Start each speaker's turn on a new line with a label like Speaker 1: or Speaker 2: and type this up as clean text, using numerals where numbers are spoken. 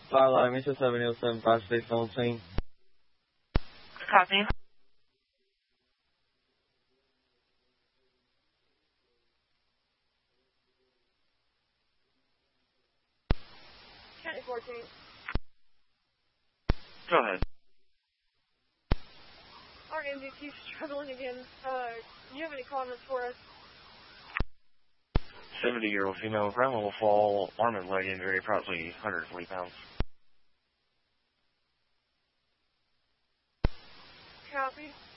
Speaker 1: Firelight, Mission 70756 on scene.
Speaker 2: Copy.
Speaker 3: County 14.
Speaker 2: Go ahead.
Speaker 3: Our MDT's struggling again. Do you have any comments for us?
Speaker 2: 70-year-old female, ground level fall, arm and leg injury, approximately 140 pounds.
Speaker 3: Copy.